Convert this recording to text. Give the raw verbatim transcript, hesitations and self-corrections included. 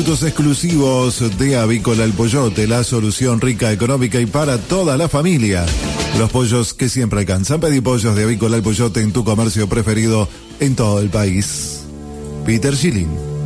Productos exclusivos de Avícola El Pollote, la solución rica, económica y para toda la familia. Los pollos que siempre alcanzan. Pedí pollos de Avícola El Pollote en tu comercio preferido en todo el país. Peter Schilling.